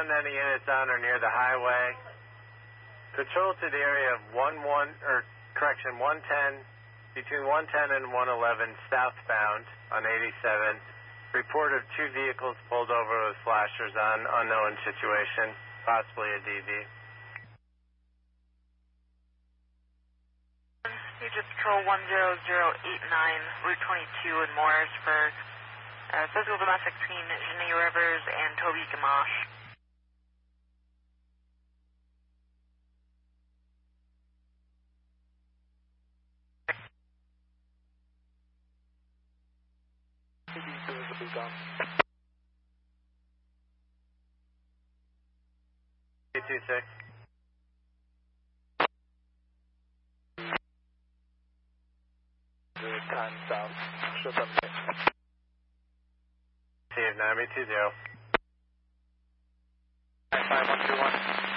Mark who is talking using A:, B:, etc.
A: Any units on or near the highway. Patrol to the area of 110, between 110 and 111 southbound on 87. Report of 2 vehicles pulled over with flashers on, unknown situation, possibly a DV.
B: Agent Patrol 10089, Route 22 in Morrisburg. Physical domestic between Jenny Rivers and Toby Gamache.
C: Done.
A: 226.
C: Time down. Shut up.
A: See you, 920.
C: 5121.